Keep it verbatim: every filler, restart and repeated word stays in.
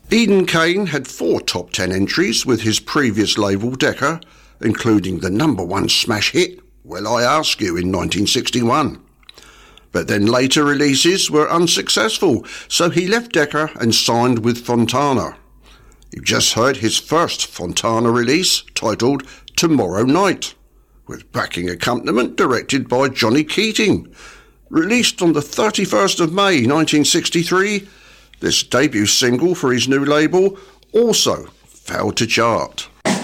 Eden Kane had four top ten entries with his previous label Decca, including the number one smash hit, Well I Ask You, in nineteen sixty-one. But then later releases were unsuccessful, so he left Decca and signed with Fontana. You just heard his first Fontana release, titled Tomorrow Night, with backing accompaniment directed by Johnny Keating. Released on the thirty-first of May nineteen sixty-three, this debut single for his new label also failed to chart.